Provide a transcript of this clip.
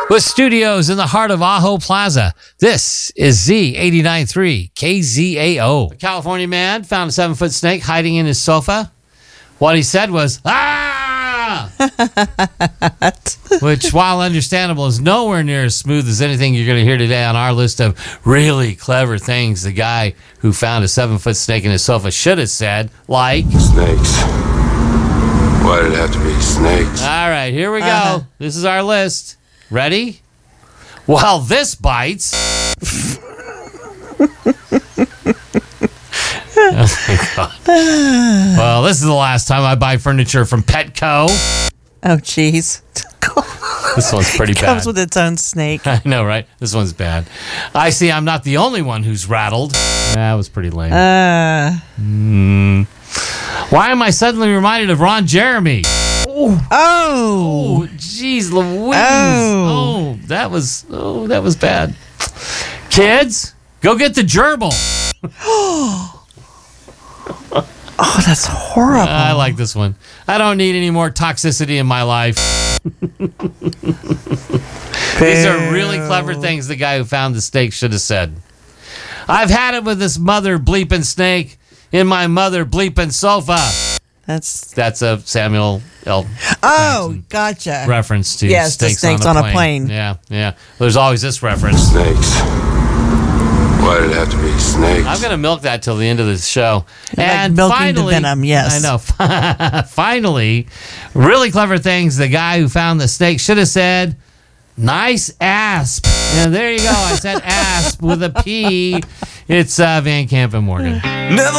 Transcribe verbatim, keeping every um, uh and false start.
With studios in the heart of Ajo Plaza, this is Z eighty-nine point three K Z A O. A California man found a seven-foot snake hiding in his sofa. What he said was, ah! Which, while understandable, is nowhere near as smooth as anything you're going to hear today on our list of really clever things the guy who found a seven-foot snake in his sofa should have said, like... Snakes. Why did it have to be snakes? All right, here we go. Uh-huh. This is our list. Ready? Well, this bites. Oh, my God. Well, this is the last time I buy furniture from Petco. Oh, jeez. This one's pretty It comes bad. with its own snake. I know, right? This one's bad. I see I'm not the only one who's rattled. That was pretty lame. Uh, Mm. Why am I suddenly reminded of Ron Jeremy? oh. Oh, jeez, Louise. Oh. Oh, that was oh, that was bad. Kids, go get the gerbil. Oh, that's horrible. I like this one. I don't need any more toxicity in my life. These are really clever things the guy who found the snake should have said. I've had it with this mother bleeping snake in my mother bleeping sofa. That's That's a Samuel L. oh, Jackson gotcha. reference to Yes, the snakes, snakes on, a, on a plane. plane. Yeah, yeah. There's always this reference. Snakes. Why did it have to be snakes? I'm gonna milk that till the end of the show. Like And milking the finally, venom, yes. I know. Finally, really clever things. The guy who found the snake should have said, "Nice asp." And there you go. I said asp with a P. It's uh, Van Camp and Morgan. Never